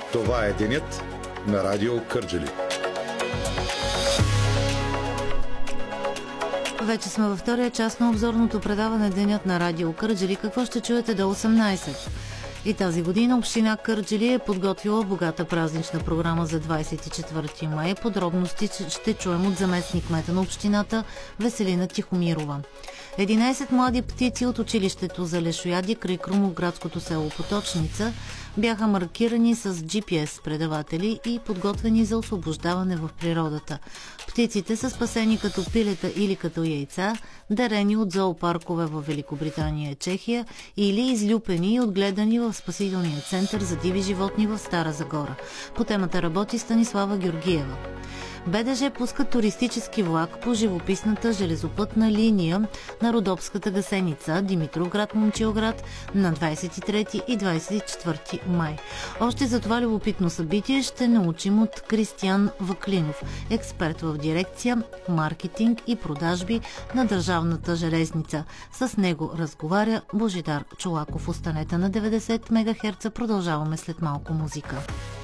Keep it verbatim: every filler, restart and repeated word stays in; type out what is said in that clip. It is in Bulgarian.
Това е денят на Радио Кърджали. Вече сме във втория част на обзорното предаване Денят на Радио Кърджали. Какво ще чуете до осемнайсет? И тази година община Кърджали е подготвила богата празнична програма за двайсет и четвърти май. Подробности ще чуем от заместник-кмета на общината Веселина Тихомирова. единайсет млади птици от училището за лешояди край Крумовградското село Поточница бяха маркирани с джи пи ес предаватели и подготвени за освобождаване в природата. Птиците са спасени като пилета или като яйца, дарени от зоопаркове в Великобритания и Чехия или излюпени и отгледани в спасителния център за диви животни в Стара Загора. По темата работи Станислава Георгиева. Бе де же пуска туристически влак по живописната железопътна линия на Родопската гасеница Димитровград-Момчилград на двайсет и трети и двайсет и четвърти май. Още за това любопитно събитие ще научим от Кристиян Ваклинов, експерт в дирекция маркетинг и продажби на Държавната железница. С него разговаря Божидар Чолаков. Останете на деветдесет мегахерца. Продължаваме след малко музика.